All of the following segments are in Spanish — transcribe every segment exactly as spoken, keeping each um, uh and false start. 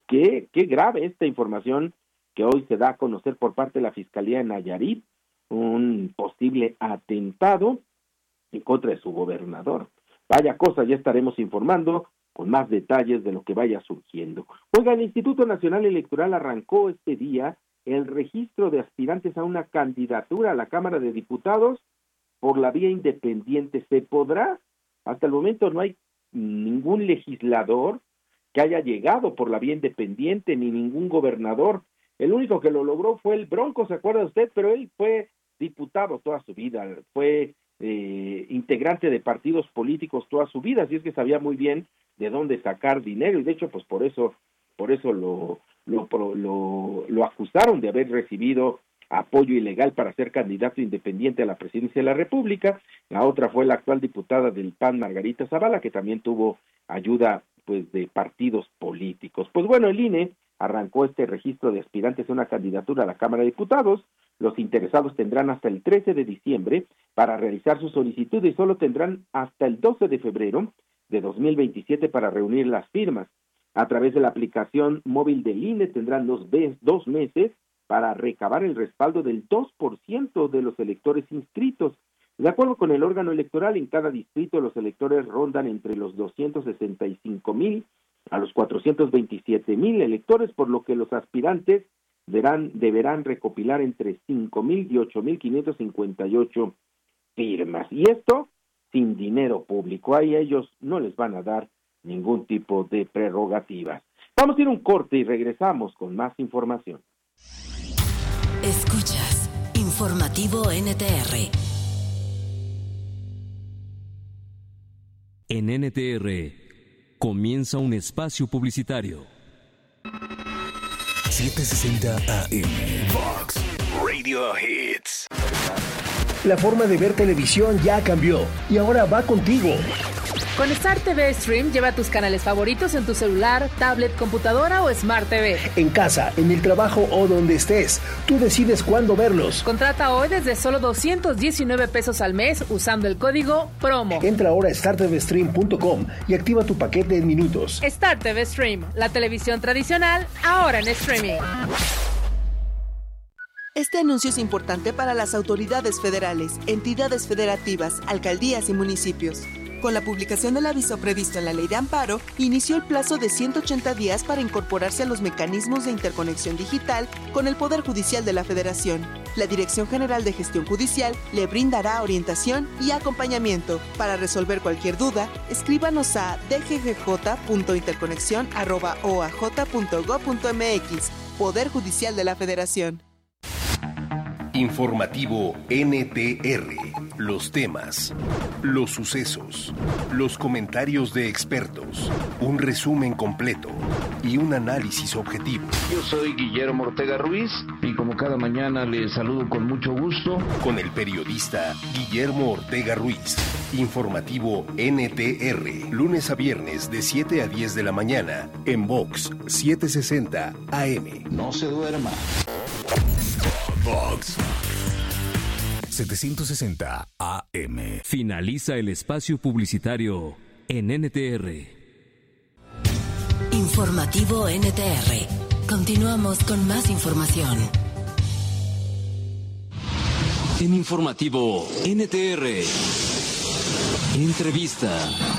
qué, qué grave esta información que hoy se da a conocer por parte de la Fiscalía de Nayarit, un posible atentado en contra de su gobernador. Vaya cosa, ya estaremos informando con más detalles de lo que vaya surgiendo. Oiga, el Instituto Nacional Electoral arrancó este día el registro de aspirantes a una candidatura a la Cámara de Diputados por la vía independiente. ¿Se podrá? Hasta el momento no hay ningún legislador que haya llegado por la vía independiente, ni ningún gobernador. El único que lo logró fue el Bronco, ¿se acuerda usted? Pero él fue diputado toda su vida, fue eh, integrante de partidos políticos toda su vida, así es que sabía muy bien de dónde sacar dinero, y de hecho, pues por eso, por eso lo, lo, lo, lo acusaron de haber recibido apoyo ilegal para ser candidato independiente a la presidencia de la República. La otra fue la actual diputada del P A N, Margarita Zavala, que también tuvo ayuda pues de partidos políticos. Pues bueno, el I N E arrancó este registro de aspirantes a una candidatura a la Cámara de Diputados. Los interesados tendrán hasta el trece de diciembre para realizar su solicitud y solo tendrán hasta el doce de febrero de dos mil veintisiete para reunir las firmas. A través de la aplicación móvil del I N E tendrán dos, dos meses para recabar el respaldo del dos por ciento de los electores inscritos. De acuerdo con el órgano electoral, en cada distrito los electores rondan entre los doscientos sesenta y cinco mil a los cuatrocientos veintisiete mil electores, por lo que los aspirantes deberán, deberán recopilar entre cinco mil y ocho mil quinientos cincuenta y ocho firmas. Y esto sin dinero público. Ahí ellos no les van a dar ningún tipo de prerrogativas. Vamos a ir a un corte y regresamos con más información. Escuchas Informativo N T R. En N T R comienza un espacio publicitario. setecientos sesenta A M Vox Radio Hits. La forma de ver televisión ya cambió y ahora va contigo. Con Star T V Stream lleva tus canales favoritos en tu celular, tablet, computadora o Smart T V. En casa, en el trabajo o donde estés, tú decides cuándo verlos. Contrata hoy desde solo doscientos diecinueve pesos al mes usando el código PROMO. Entra ahora a star t v stream punto com y activa tu paquete en minutos. Star T V Stream, la televisión tradicional, ahora en streaming. Este anuncio es importante para las autoridades federales, entidades federativas, alcaldías y municipios. Con la publicación del aviso previsto en la Ley de Amparo, inició el plazo de ciento ochenta días para incorporarse a los mecanismos de interconexión digital con el Poder Judicial de la Federación. La Dirección General de Gestión Judicial le brindará orientación y acompañamiento. Para resolver cualquier duda, escríbanos a d g g j punto interconexión arroba o a j punto gob punto m x. Poder Judicial de la Federación. Informativo N T R. Los temas, los sucesos, los comentarios de expertos, un resumen completo y un análisis objetivo. Yo soy Guillermo Ortega Ruiz y como cada mañana les saludo con mucho gusto. Con el periodista Guillermo Ortega Ruiz. Informativo N T R. Lunes a viernes de siete a diez de la mañana en Vox setecientos sesenta A M. No se duerma. Vox setecientos sesenta A M. Finaliza el espacio publicitario en N T R. Informativo N T R. Continuamos con más información. En Informativo N T R. Entrevista.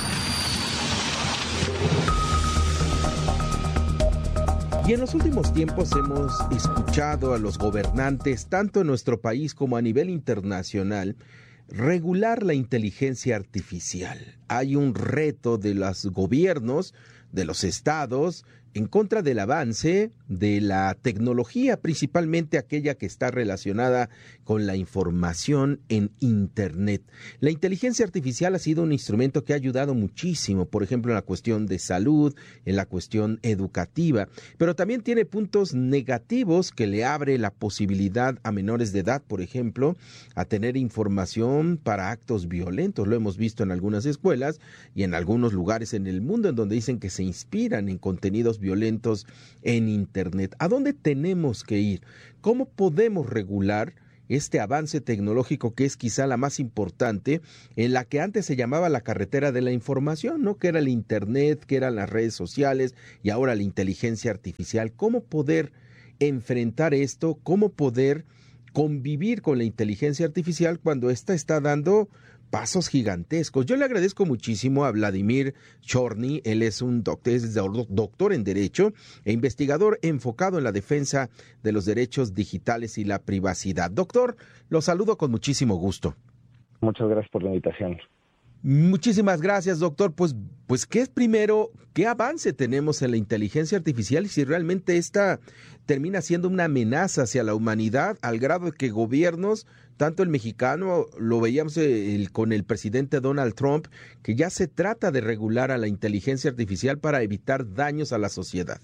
Y en los últimos tiempos hemos escuchado a los gobernantes, tanto en nuestro país como a nivel internacional, regular la inteligencia artificial. Hay un reto de los gobiernos, de los estados, en contra del avance de la tecnología, principalmente aquella que está relacionada con la información en Internet. La inteligencia artificial ha sido un instrumento que ha ayudado muchísimo, por ejemplo, en la cuestión de salud, en la cuestión educativa, pero también tiene puntos negativos que le abre la posibilidad a menores de edad, por ejemplo, a tener información para actos violentos. Lo hemos visto en algunas escuelas y en algunos lugares en el mundo en donde dicen que se inspiran en contenidos violentos en Internet. ¿A dónde tenemos que ir? ¿Cómo podemos regular este avance tecnológico que es quizá la más importante, en la que antes se llamaba la carretera de la información, ¿no? Que era el Internet, que eran las redes sociales y ahora la inteligencia artificial. ¿Cómo poder enfrentar esto? ¿Cómo poder convivir con la inteligencia artificial cuando ésta está dando pasos gigantescos? Yo le agradezco muchísimo a Vladimir Chorny. Él es un doctor, es doctor en Derecho e investigador enfocado en la defensa de los derechos digitales y la privacidad. Doctor, lo saludo con muchísimo gusto. Muchas gracias por la invitación. Muchísimas gracias, doctor. Pues, pues, ¿qué es primero? ¿Qué avance tenemos en la inteligencia artificial y si realmente esta termina siendo una amenaza hacia la humanidad al grado de que gobiernos, tanto el mexicano, lo veíamos el, con el presidente Donald Trump, que ya se trata de regular a la inteligencia artificial para evitar daños a la sociedad?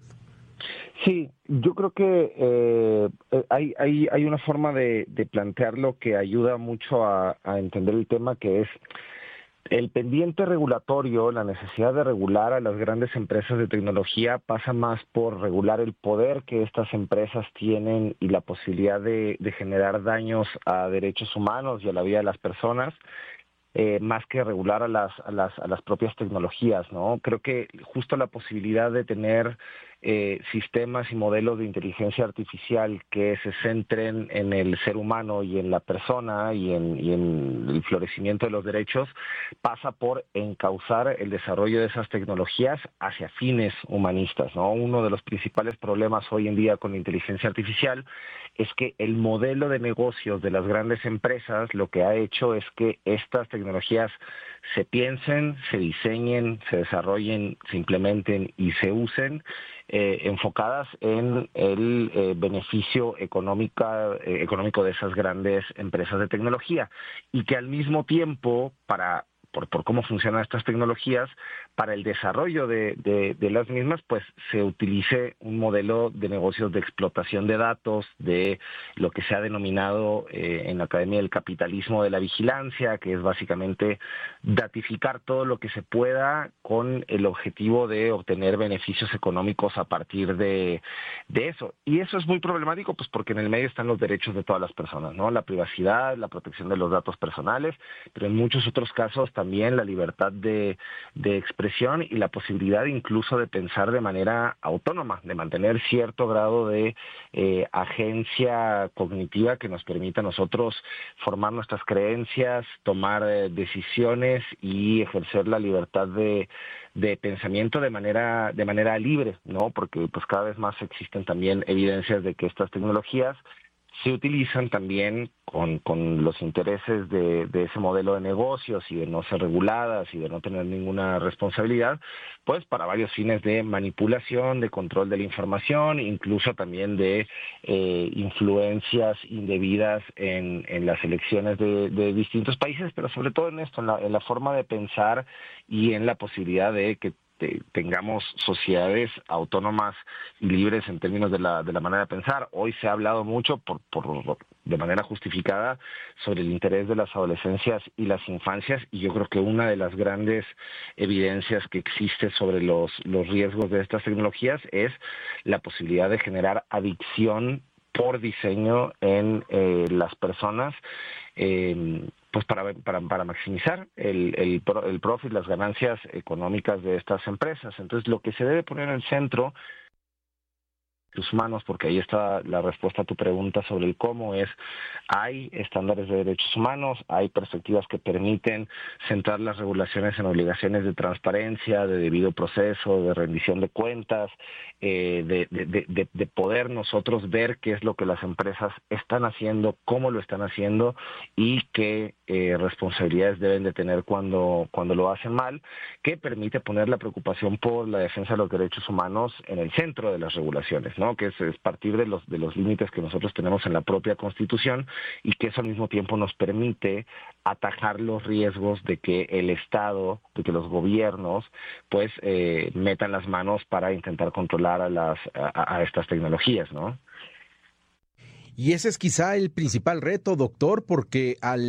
Sí, yo creo que eh, hay, hay, hay una forma de, de plantearlo que ayuda mucho a, a entender el tema, que es el pendiente regulatorio. La necesidad de regular a las grandes empresas de tecnología pasa más por regular el poder que estas empresas tienen y la posibilidad de, de generar daños a derechos humanos y a la vida de las personas, eh, más que regular a las, a las, a las propias tecnologías, ¿no? Creo que justo la posibilidad de tener Eh, sistemas y modelos de inteligencia artificial que se centren en el ser humano y en la persona y en, y en el florecimiento de los derechos pasa por encauzar el desarrollo de esas tecnologías hacia fines humanistas, ¿no? Uno de los principales problemas hoy en día con la inteligencia artificial es que el modelo de negocios de las grandes empresas lo que ha hecho es que estas tecnologías se piensen, se diseñen, se desarrollen, se implementen y se usen eh, enfocadas en el eh, beneficio económica, eh, económico de esas grandes empresas de tecnología, y que al mismo tiempo, para por, por cómo funcionan estas tecnologías, para el desarrollo de, de, de las mismas, pues se utilice un modelo de negocios de explotación de datos, de lo que se ha denominado eh, en la Academia del Capitalismo de la Vigilancia, que es básicamente datificar todo lo que se pueda con el objetivo de obtener beneficios económicos a partir de, de eso. Y eso es muy problemático, pues porque en el medio están los derechos de todas las personas, ¿no? La privacidad, la protección de los datos personales, pero en muchos otros casos también la libertad de, de expresión y la posibilidad incluso de pensar de manera autónoma, de mantener cierto grado de eh, agencia cognitiva que nos permita a nosotros formar nuestras creencias, tomar eh, decisiones y ejercer la libertad de, de pensamiento de manera de manera libre, ¿no? Porque pues cada vez más existen también evidencias de que estas tecnologías se utilizan también con, con los intereses de, de ese modelo de negocios y de no ser reguladas y de no tener ninguna responsabilidad, pues para varios fines de manipulación, de control de la información, incluso también de eh, influencias indebidas en, en las elecciones de, de distintos países, pero sobre todo en esto, en la, en la forma de pensar y en la posibilidad de que De, tengamos sociedades autónomas y libres en términos de la de la manera de pensar. Hoy se ha hablado mucho, por, por de manera justificada, sobre el interés de las adolescencias y las infancias, y yo creo que una de las grandes evidencias que existe sobre los, los riesgos de estas tecnologías es la posibilidad de generar adicción por diseño en eh, las personas, eh, pues para, para, para maximizar el, el, el profit, las ganancias económicas de estas empresas. Entonces, lo que se debe poner en el centro los humanos, porque ahí está la respuesta a tu pregunta sobre el cómo, es hay estándares de derechos humanos, hay perspectivas que permiten centrar las regulaciones en obligaciones de transparencia, de debido proceso, de rendición de cuentas, eh, de, de, de, de poder nosotros ver qué es lo que las empresas están haciendo, cómo lo están haciendo y qué eh, responsabilidades deben de tener cuando, cuando lo hacen mal, que permite poner la preocupación por la defensa de los derechos humanos en el centro de las regulaciones, ¿no? Que es, es partir de los de los límites que nosotros tenemos en la propia Constitución, y que eso al mismo tiempo nos permite atajar los riesgos de que el Estado, de que los gobiernos, pues eh, metan las manos para intentar controlar a las a, a estas tecnologías, ¿no? Y ese es quizá el principal reto, doctor, porque al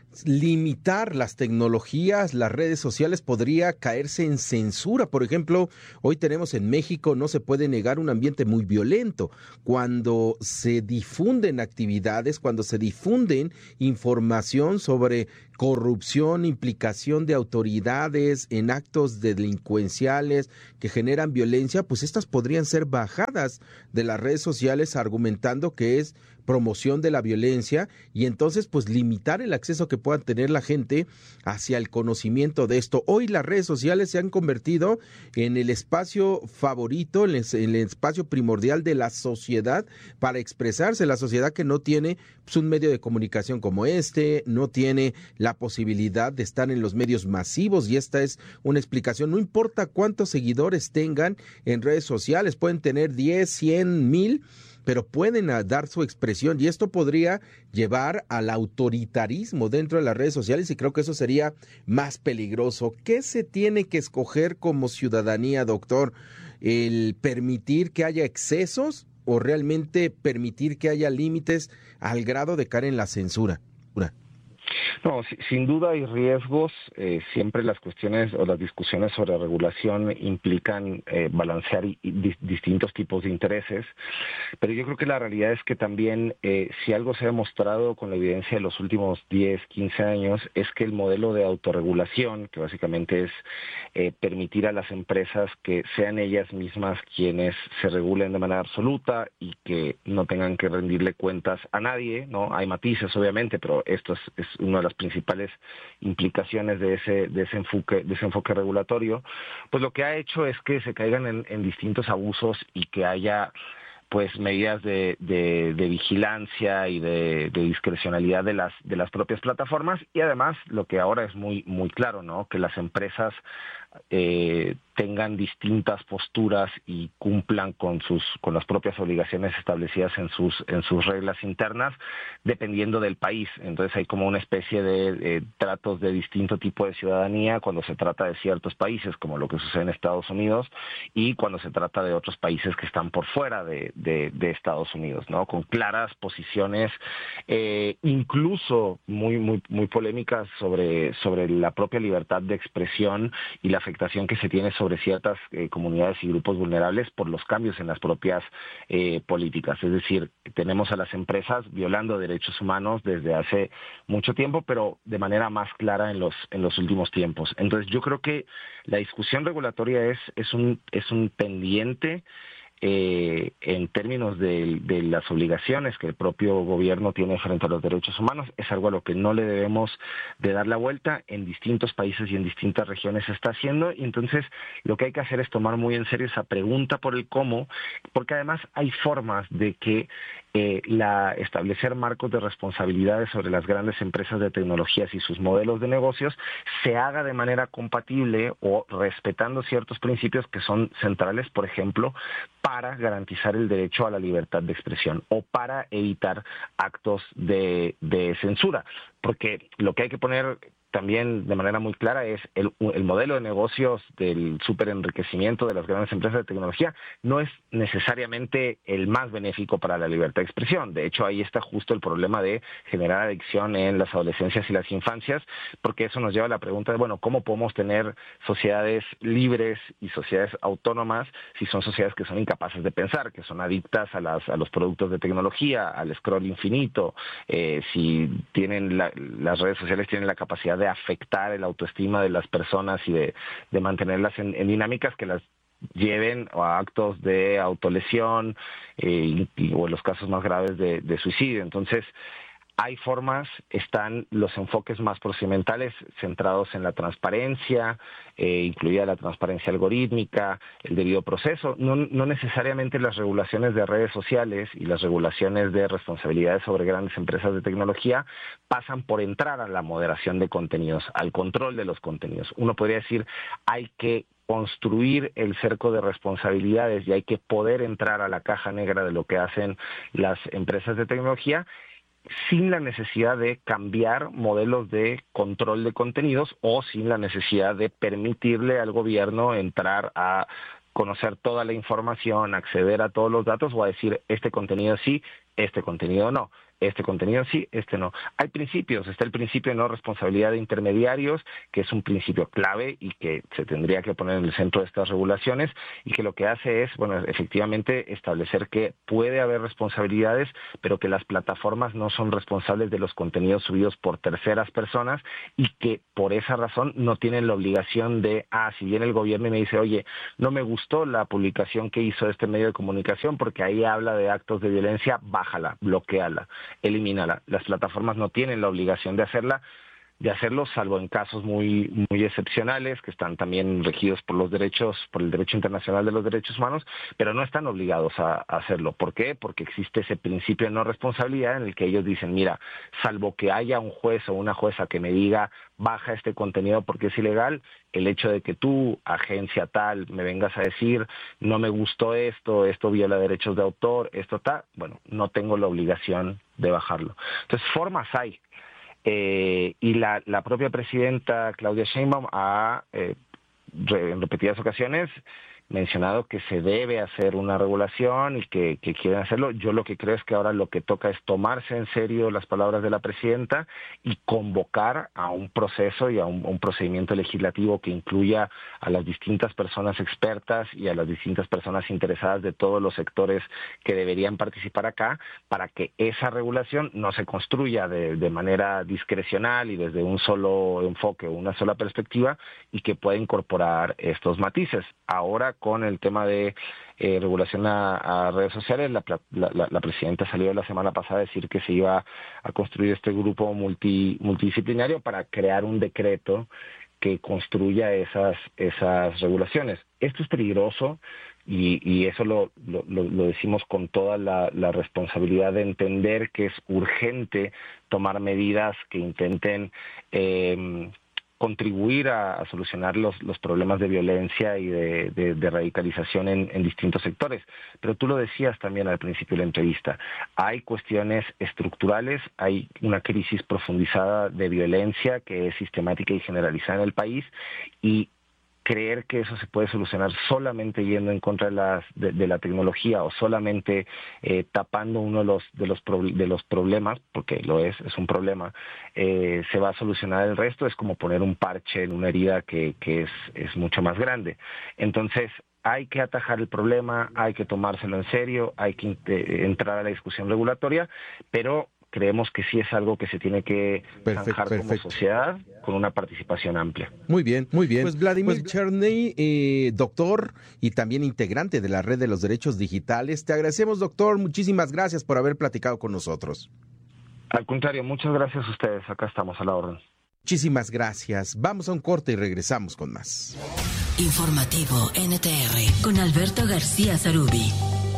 limitar las tecnologías, las redes sociales, podría caerse en censura. Por ejemplo, hoy tenemos en México, no se puede negar, un ambiente muy violento. Cuando se difunden actividades, cuando se difunden información sobre corrupción, implicación de autoridades en actos delincuenciales que generan violencia, pues estas podrían ser bajadas de las redes sociales argumentando que es promoción de la violencia, y entonces pues limitar el acceso que pueda tener la gente hacia el conocimiento de esto. Hoy las redes sociales se han convertido en el espacio favorito, en el espacio primordial de la sociedad para expresarse, la sociedad que no tiene pues, un medio de comunicación como este, no tiene la posibilidad de estar en los medios masivos, y esta es una explicación. No importa cuántos seguidores tengan en redes sociales, pueden tener diez, cien, mil, pero pueden dar su expresión, y esto podría llevar al autoritarismo dentro de las redes sociales, y creo que eso sería más peligroso. ¿Qué se tiene que escoger como ciudadanía, doctor? ¿El permitir que haya excesos o realmente permitir que haya límites al grado de caer en la censura? No, sin duda hay riesgos. Eh, siempre las cuestiones o las discusiones sobre regulación implican eh, balancear y, y di, distintos tipos de intereses, pero yo creo que la realidad es que también eh, si algo se ha demostrado con la evidencia de los últimos diez, quince años es que el modelo de autorregulación, que básicamente es eh, permitir a las empresas que sean ellas mismas quienes se regulen de manera absoluta y que no tengan que rendirle cuentas a nadie, ¿no? Hay matices obviamente, pero esto es, es una de las principales implicaciones de ese de ese enfoque de ese enfoque regulatorio, pues lo que ha hecho es que se caigan en, en distintos abusos y que haya pues medidas de, de, de vigilancia y de, de discrecionalidad de las de las propias plataformas, y además lo que ahora es muy muy claro, ¿no? Que las empresas eh, tengan distintas posturas y cumplan con sus con las propias obligaciones establecidas en sus en sus reglas internas dependiendo del país. Entonces hay como una especie de, de tratos de distinto tipo de ciudadanía cuando se trata de ciertos países, como lo que sucede en Estados Unidos, y cuando se trata de otros países que están por fuera de, de, de Estados Unidos, ¿no? Con claras posiciones eh, incluso muy muy muy polémicas sobre sobre la propia libertad de expresión y la afectación que se tiene sobre ciertas eh, comunidades y grupos vulnerables por los cambios en las propias eh, políticas. Es decir, tenemos a las empresas violando derechos humanos desde hace mucho tiempo, pero de manera más clara en los en los últimos tiempos. Entonces, yo creo que la discusión regulatoria es es un es un pendiente Eh, en términos de, de las obligaciones que el propio gobierno tiene frente a los derechos humanos. Es algo a lo que no le debemos de dar la vuelta. En distintos países y en distintas regiones se está haciendo, y entonces lo que hay que hacer es tomar muy en serio esa pregunta por el cómo, porque además hay formas de que eh, la establecer marcos de responsabilidades sobre las grandes empresas de tecnologías y sus modelos de negocios se haga de manera compatible o respetando ciertos principios que son centrales, por ejemplo, para garantizar el derecho a la libertad de expresión o para evitar actos de, de censura. Porque lo que hay que poner también de manera muy clara es el, el modelo de negocios del superenriquecimiento de las grandes empresas de tecnología no es necesariamente el más benéfico para la libertad de expresión. De hecho, ahí está justo el problema de generar adicción en las adolescencias y las infancias, porque eso nos lleva a la pregunta de, bueno, ¿cómo podemos tener sociedades libres y sociedades autónomas si son sociedades que son incapaces de pensar, que son adictas a, las, a los productos de tecnología, al scroll infinito, eh, si tienen la, las redes sociales tienen la capacidad de afectar el autoestima de las personas y de, de mantenerlas en, en dinámicas que las lleven a actos de autolesión eh, y, o en los casos más graves de, de suicidio? Entonces, hay formas, están los enfoques más procedimentales centrados en la transparencia, eh, incluida la transparencia algorítmica, el debido proceso. No, no necesariamente las regulaciones de redes sociales y las regulaciones de responsabilidades sobre grandes empresas de tecnología pasan por entrar a la moderación de contenidos, al control de los contenidos. Uno podría decir, hay que construir el cerco de responsabilidades y hay que poder entrar a la caja negra de lo que hacen las empresas de tecnología, sin la necesidad de cambiar modelos de control de contenidos o sin la necesidad de permitirle al gobierno entrar a conocer toda la información, acceder a todos los datos o a decir este contenido sí, este contenido no. este contenido sí, este no. Hay principios, está el principio de no responsabilidad de intermediarios, que es un principio clave y que se tendría que poner en el centro de estas regulaciones, y que lo que hace es, bueno, efectivamente establecer que puede haber responsabilidades, pero que las plataformas no son responsables de los contenidos subidos por terceras personas, y que por esa razón no tienen la obligación de, ah, si viene el gobierno y me dice, oye, no me gustó la publicación que hizo este medio de comunicación porque ahí habla de actos de violencia, bájala, bloquéala, elimínala. Las plataformas no tienen la obligación de hacerla, de hacerlo, salvo en casos muy muy excepcionales que están también regidos por los derechos, por el derecho internacional de los derechos humanos, pero no están obligados a, a hacerlo. ¿Por qué? Porque existe ese principio de no responsabilidad en el que ellos dicen, mira, salvo que haya un juez o una jueza que me diga baja este contenido porque es ilegal, el hecho de que tú, agencia tal, me vengas a decir no me gustó esto, esto viola derechos de autor, esto tal, bueno, no tengo la obligación de bajarlo. Entonces, formas hay. Eh, y la, la propia presidenta Claudia Sheinbaum ha, eh, re, en repetidas ocasiones, mencionado que se debe hacer una regulación y que, que quieren hacerlo. Yo lo que creo es que ahora lo que toca es tomarse en serio las palabras de la presidenta y convocar a un proceso y a un, un procedimiento legislativo que incluya a las distintas personas expertas y a las distintas personas interesadas de todos los sectores que deberían participar acá, para que esa regulación no se construya de, de manera discrecional y desde un solo enfoque o una sola perspectiva, y que pueda incorporar estos matices. Ahora, con el tema de eh, regulación a, a redes sociales, la, la, la presidenta salió la semana pasada a decir que se iba a construir este grupo multi, multidisciplinario para crear un decreto que construya esas, esas regulaciones. Esto es peligroso y, y eso lo, lo, lo decimos con toda la, la responsabilidad de entender que es urgente tomar medidas que intenten eh, contribuir a, a solucionar los, los problemas de violencia y de, de, de radicalización en, en distintos sectores. Pero tú lo decías también al principio de la entrevista, hay cuestiones estructurales, hay una crisis profundizada de violencia que es sistemática y generalizada en el país, y creer que eso se puede solucionar solamente yendo en contra de, las, de, de la tecnología o solamente eh, tapando uno de los de los pro, de los problemas, porque lo es, es un problema, eh, se va a solucionar el resto, es como poner un parche en una herida que, que es, es mucho más grande. Entonces, hay que atajar el problema, hay que tomárselo en serio, hay que eh, entrar a la discusión regulatoria, pero creemos que sí es algo que se tiene que zanjar como sociedad con una participación amplia. Muy bien, muy bien. Pues Vladimir pues, Cherney, eh, doctor y también integrante de la Red de los Derechos Digitales, te agradecemos, doctor, muchísimas gracias por haber platicado con nosotros. Al contrario, muchas gracias a ustedes, acá estamos a la orden. Muchísimas gracias. Vamos a un corte y regresamos con más. Informativo N T R con Alberto García Zarubi.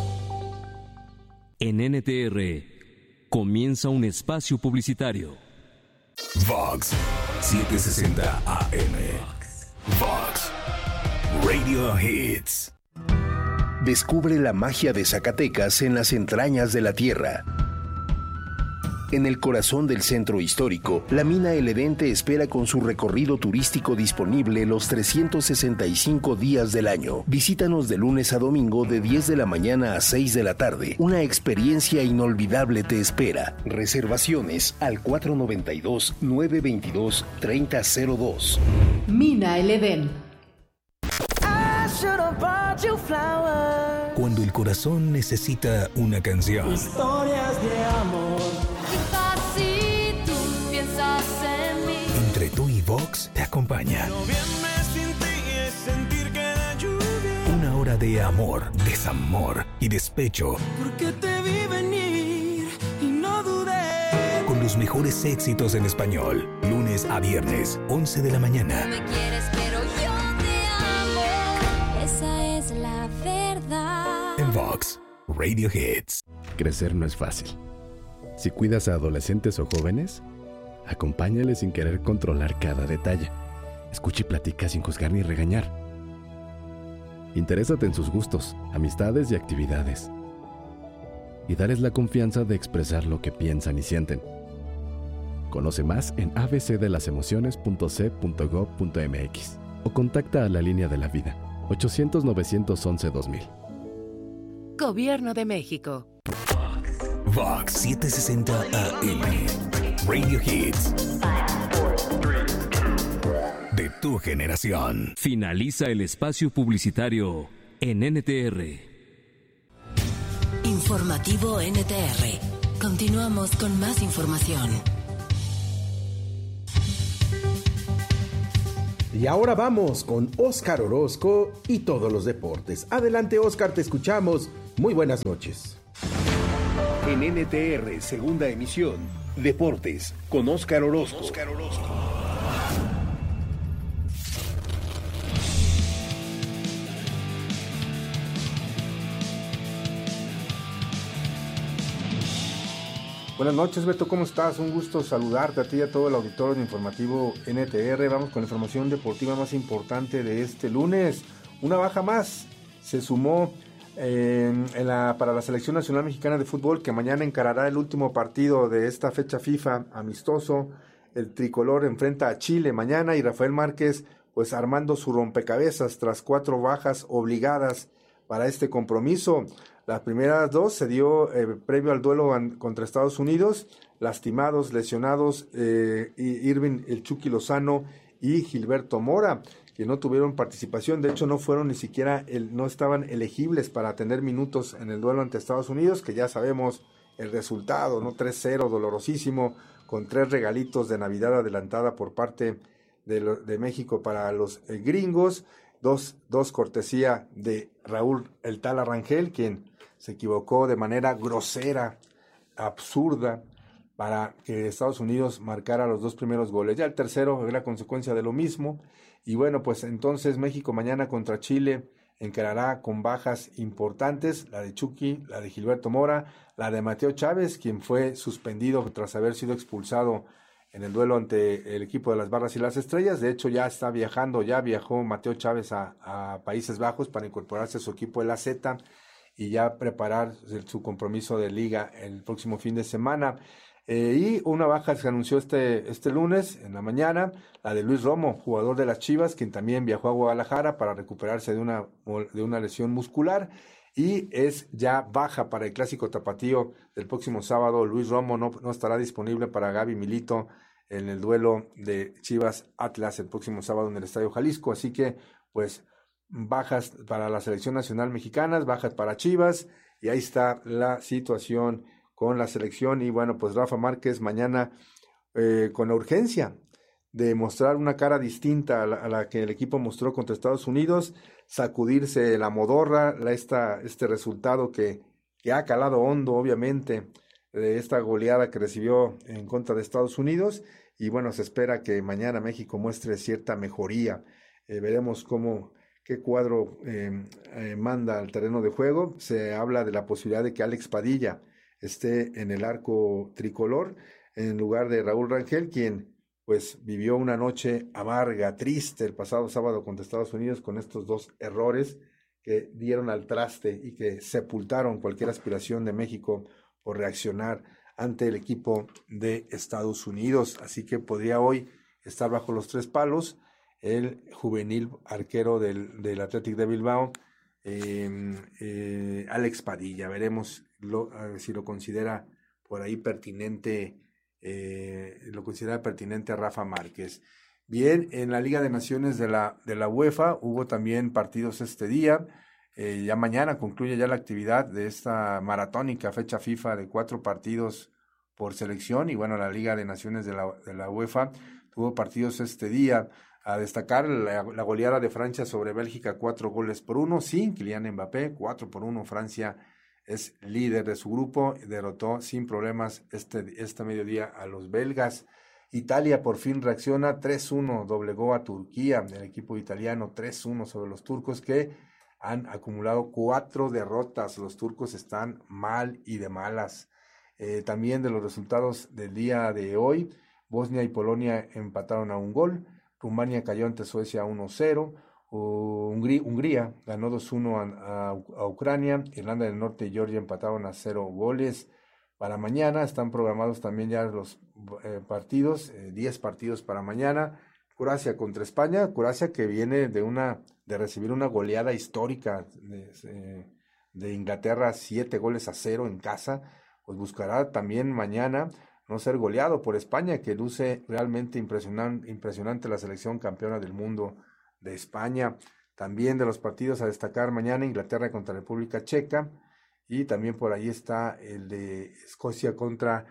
En N T R comienza un espacio publicitario. Vox setecientos sesenta A M. Vox Radio Hits. Descubre la magia de Zacatecas en las entrañas de la tierra. En el corazón del centro histórico, la mina El Edén te espera con su recorrido turístico disponible los trescientos sesenta y cinco días del año. Visítanos de lunes a domingo de diez de la mañana a seis de la tarde. Una experiencia inolvidable te espera. Reservaciones al cuatro noventa y dos, nueve veintidós, treinta cero dos. Mina El Edén. Cuando el corazón necesita una canción. Historias de amor. Si tú piensas en mí. Entre tú y Vox te acompaña. Noviembre sin ti es sentir que la lluvia. Una hora de amor, desamor y despecho. Porque te vi venir y no dudé. Con los mejores éxitos en español. Lunes a viernes, once de la mañana. No me quieres, pero yo te amo. Esa es la verdad. En Vox Radio Hits. Crecer no es fácil. Si cuidas a adolescentes o jóvenes, acompáñales sin querer controlar cada detalle. Escucha y platica sin juzgar ni regañar. Interésate en sus gustos, amistades y actividades. Y dales la confianza de expresar lo que piensan y sienten. Conoce más en a b c de las emociones punto c punto gob punto m x o contacta a la línea de la vida ochocientos, novecientos once, dos mil. Gobierno de México. Vox setecientos sesenta A M. Radio Hits. De tu generación. Finaliza el espacio publicitario en N T R. Informativo N T R. Continuamos con más información. Y ahora vamos con Óscar Orozco y todos los deportes. Adelante, Óscar, te escuchamos. Muy buenas noches. En N T R, segunda emisión, Deportes, con Óscar Orozco. Óscar Orozco. Buenas noches, Beto, ¿cómo estás? Un gusto saludarte a ti y a todo el auditorio de Informativo N T R. Vamos con la información deportiva más importante de este lunes. Una baja más se sumó eh, en la, para la Selección Nacional Mexicana de Fútbol, que mañana encarará el último partido de esta fecha FIFA amistoso. El tricolor enfrenta a Chile mañana y Rafael Márquez pues armando su rompecabezas tras cuatro bajas obligadas para este compromiso. Las primeras dos se dio eh, previo al duelo an, contra Estados Unidos, lastimados, lesionados, eh, Irving El Chucky Lozano y Gilberto Mora, que no tuvieron participación. De hecho, no fueron ni siquiera, el, no estaban elegibles para tener minutos en el duelo ante Estados Unidos, que ya sabemos el resultado, ¿no? tres cero, dolorosísimo, con tres regalitos de Navidad adelantada por parte de, lo, de México para los eh, gringos. Dos, dos cortesía de Raúl El Tala Rangel, quien se equivocó de manera grosera, absurda, para que Estados Unidos marcara los dos primeros goles. Ya el tercero era consecuencia de lo mismo. Y bueno, pues entonces México mañana contra Chile encarará con bajas importantes, la de Chucky, la de Gilberto Mora, la de Mateo Chávez, quien fue suspendido tras haber sido expulsado en el duelo ante el equipo de las Barras y las Estrellas. De hecho, ya está viajando, ya viajó Mateo Chávez a, a Países Bajos para incorporarse a su equipo de la Z y ya preparar su compromiso de liga el próximo fin de semana. Eh, y una baja se anunció este, este lunes en la mañana, la de Luis Romo, jugador de las Chivas, quien también viajó a Guadalajara para recuperarse de una, de una lesión muscular, y es ya baja para el Clásico Tapatío del próximo sábado. Luis Romo no, no estará disponible para Gaby Milito en el duelo de Chivas Atlas el próximo sábado en el Estadio Jalisco, así que pues bajas para la Selección Nacional Mexicana, bajas para Chivas, y ahí está la situación con la selección. Y bueno, pues Rafa Márquez mañana eh, con la urgencia de mostrar una cara distinta a la, a la que el equipo mostró contra Estados Unidos, sacudirse la modorra, la, esta, este resultado que, que ha calado hondo, obviamente, de esta goleada que recibió en contra de Estados Unidos. Y bueno, se espera que mañana México muestre cierta mejoría. Eh, veremos cómo, qué cuadro eh, eh, manda al terreno de juego. Se habla de la posibilidad de que Alex Padilla esté en el arco tricolor en lugar de Raúl Rangel, quien pues vivió una noche amarga, triste el pasado sábado contra Estados Unidos con estos dos errores que dieron al traste y que sepultaron cualquier aspiración de México por reaccionar ante el equipo de Estados Unidos. Así que podría hoy estar bajo los tres palos el juvenil arquero del, del Athletic de Bilbao, eh, eh, Alex Padilla. Veremos lo, a ver si lo considera por ahí pertinente, eh, lo considera pertinente a Rafa Márquez. Bien, en la Liga de Naciones de la, de la UEFA hubo también partidos este día. Eh, ya mañana concluye ya la actividad de esta maratónica fecha FIFA de cuatro partidos por selección, y bueno, la Liga de Naciones de la, de la UEFA tuvo partidos este día. A destacar la, la goleada de Francia sobre Bélgica, cuatro goles por uno, sin Kylian Mbappé, cuatro por uno. Francia es líder de su grupo, derrotó sin problemas este, este mediodía a los belgas. Italia por fin reacciona, tres uno doblegó a Turquía, el equipo italiano tres uno sobre los turcos, que han acumulado cuatro derrotas. Los turcos están mal y de malas. Eh, también de los resultados del día de hoy, Bosnia y Polonia empataron a un gol, Rumania cayó ante Suecia uno cero, Hungría, Hungría ganó dos uno a, a, a Ucrania, Irlanda del Norte y Georgia empataron a cero goles. Para mañana están programados también ya los eh, partidos, eh, diez partidos para mañana. Croacia contra España, Croacia que viene de una de recibir una goleada histórica de, de Inglaterra, siete goles a cero en casa. pues buscará también mañana no ser goleado por España, que luce realmente impresionante, impresionante la selección campeona del mundo de España. También de los partidos a destacar mañana, Inglaterra contra República Checa, y también por ahí está el de Escocia contra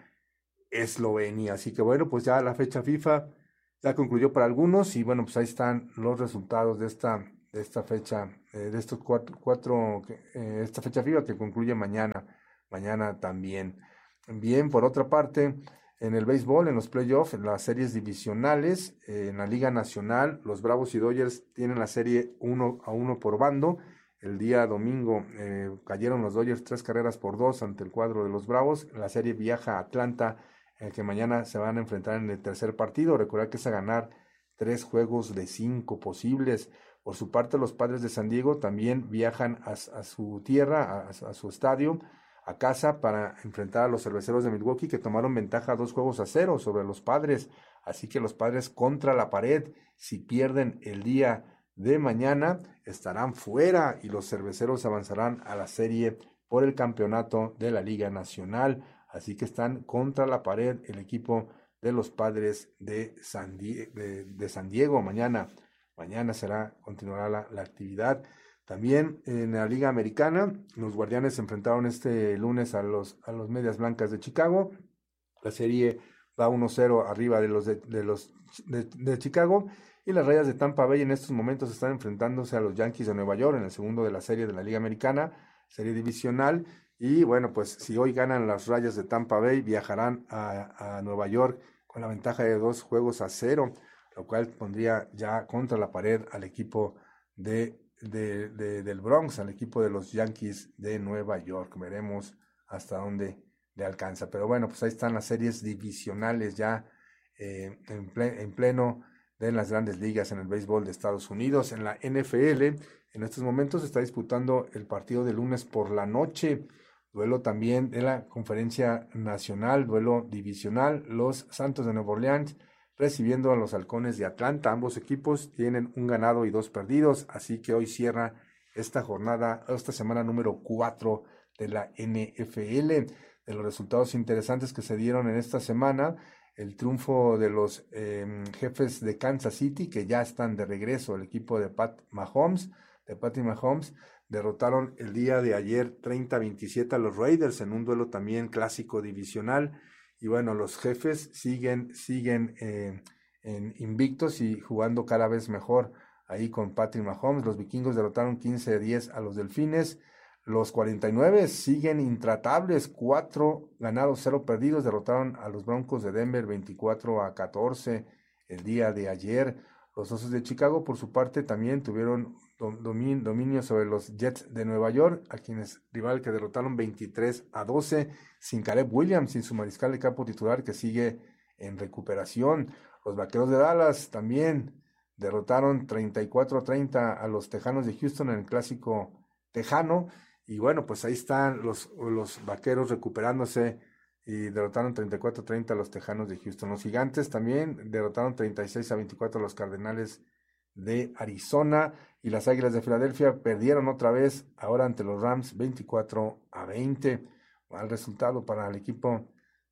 Eslovenia. Así que bueno, pues ya la fecha FIFA ya concluyó para algunos, y bueno, pues ahí están los resultados de esta, de esta fecha, eh, de estos cuatro, cuatro eh, esta fecha FIFA que concluye mañana, mañana también. Bien, por otra parte, en el béisbol, en los playoffs, en las series divisionales, eh, en la Liga Nacional, los Bravos y Dodgers tienen la serie uno a uno por bando. El día domingo eh, cayeron los Dodgers tres carreras por dos ante el cuadro de los Bravos. La serie viaja a Atlanta, eh, que mañana se van a enfrentar en el tercer partido. Recuerda que es a ganar tres juegos de cinco posibles. Por su parte, los Padres de San Diego también viajan a, a su tierra, a, a su estadio, a casa, para enfrentar a los Cerveceros de Milwaukee, que tomaron ventaja dos juegos a cero sobre los Padres. Así que los Padres contra la pared. Si pierden el día de mañana, estarán fuera, y los Cerveceros avanzarán a la serie por el campeonato de la Liga Nacional. Así que están contra la pared el equipo de los Padres de San, Die- de, de San Diego. Mañana, mañana será, continuará la, la actividad. También en la Liga Americana, los Guardianes se enfrentaron este lunes a los, a los Medias Blancas de Chicago. La serie va uno cero arriba de los de, de los de, de Chicago, y las Rayas de Tampa Bay en estos momentos están enfrentándose a los Yankees de Nueva York en el segundo de la serie de la Liga Americana, serie divisional. Y bueno, pues si hoy ganan las Rayas de Tampa Bay, viajarán a, a Nueva York con la ventaja de dos juegos a cero, lo cual pondría ya contra la pared al equipo de De, de, del Bronx, al equipo de los Yankees de Nueva York. Veremos hasta dónde le alcanza. Pero bueno, pues ahí están las series divisionales ya eh, en, ple, en pleno de las grandes ligas en el béisbol de Estados Unidos. En la N F L, en estos momentos se está disputando el partido de lunes por la noche. Duelo también de la Conferencia Nacional, duelo divisional. Los Santos de Nueva Orleans recibiendo a los Halcones de Atlanta. Ambos equipos tienen un ganado y dos perdidos, así que hoy cierra esta jornada, esta semana número cuatro de la N F L. De los resultados interesantes que se dieron en esta semana, el triunfo de los eh, Jefes de Kansas City, que ya están de regreso, el equipo de Pat Mahomes, de Patty Mahomes, derrotaron el día de ayer treinta a veintisiete a los Raiders en un duelo también clásico divisional. Y bueno, los Jefes siguen, siguen eh, en invictos y jugando cada vez mejor ahí con Patrick Mahomes. Los Vikingos derrotaron quince a diez a los Delfines. Los cuarenta y nueve siguen intratables, cuatro ganados, cero perdidos. Derrotaron a los Broncos de Denver veinticuatro a catorce el día de ayer. Los Osos de Chicago, por su parte, también tuvieron domin, dominio sobre los Jets de Nueva York, a quienes rival que derrotaron veintitrés a doce, sin Caleb Williams, sin su mariscal de campo titular, que sigue en recuperación. Los Vaqueros de Dallas también derrotaron treinta y cuatro a treinta a los Tejanos de Houston en el clásico tejano. Y bueno, pues ahí están los, los Vaqueros recuperándose, y derrotaron treinta y cuatro a treinta a los Tejanos de Houston. Los Gigantes también derrotaron treinta y seis a veinticuatro a los Cardenales de Arizona, y las Águilas de Filadelfia perdieron otra vez, ahora ante los Rams, veinticuatro a veinte. Mal resultado para el equipo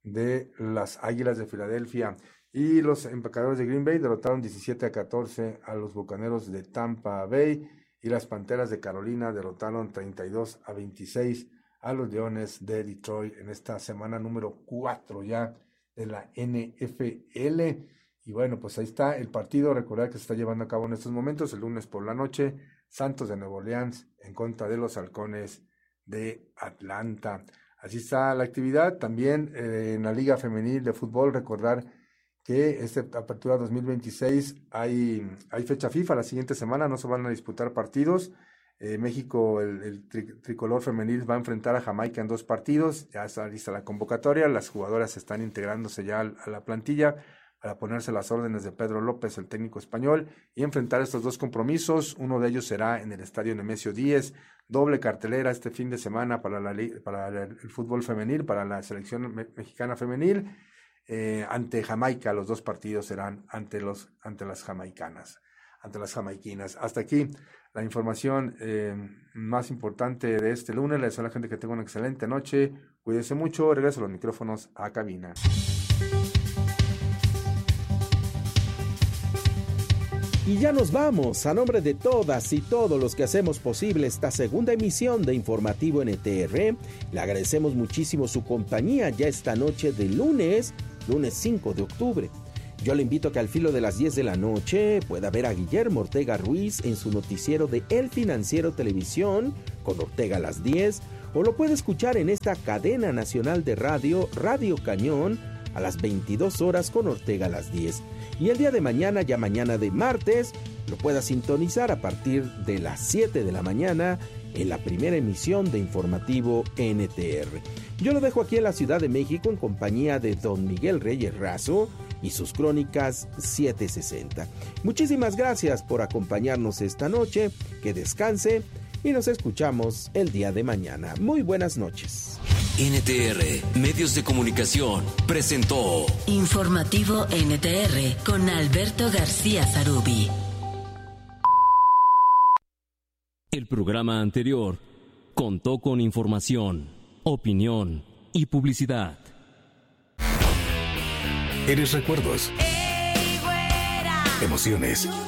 de las Águilas de Filadelfia. Y los Empacadores de Green Bay derrotaron diecisiete a catorce a los Bucaneros de Tampa Bay, y las Panteras de Carolina derrotaron treinta y dos a veintiséis a los Leones de Detroit en esta semana número cuatro ya de la N F L. Y bueno, pues ahí está el partido. Recordar que se está llevando a cabo en estos momentos, el lunes por la noche, Santos de Nueva Orleans en contra de los Halcones de Atlanta. Así está la actividad. También eh, en la Liga Femenil de Fútbol, recordar que esta apertura dos mil veintiséis hay, hay fecha FIFA la siguiente semana, no se van a disputar partidos. Eh, México, el, el tri, tricolor femenil va a enfrentar a Jamaica en dos partidos. Ya está lista la convocatoria, las jugadoras están integrándose ya a la plantilla para ponerse las órdenes de Pedro López, el técnico español, y enfrentar estos dos compromisos. Uno de ellos será en el Estadio Nemesio Díez, doble cartelera este fin de semana para, la, para el fútbol femenil, para la selección me, mexicana femenil, eh, ante Jamaica. Los dos partidos serán ante, los, ante las jamaicanas. ante las jamaiquinas. Hasta aquí la información eh, más importante de este lunes. Le deseo a la gente que tenga una excelente noche. Cuídense mucho. Regreso a los micrófonos a cabina. Y ya nos vamos. A nombre de todas y todos los que hacemos posible esta segunda emisión de Informativo N T R, le agradecemos muchísimo su compañía ya esta noche de lunes, lunes cinco de octubre. Yo le invito a que al filo de las diez de la noche pueda ver a Guillermo Ortega Ruiz en su noticiero de El Financiero Televisión, con Ortega a las diez, o lo puede escuchar en esta cadena nacional de radio, Radio Cañón, a las veintidós horas con Ortega a las diez. Y el día de mañana, ya mañana de martes, lo pueda sintonizar a partir de las siete de la mañana en la primera emisión de Informativo N T R. Yo lo dejo aquí en la Ciudad de México en compañía de don Miguel Reyes Razo y sus crónicas setecientos sesenta. Muchísimas gracias por acompañarnos esta noche, que descanse y nos escuchamos el día de mañana. Muy buenas noches. N T R, Medios de Comunicación, presentó Informativo N T R con Alberto García Zarubi. El programa anterior contó con información, opinión y publicidad. Eres recuerdos, emociones,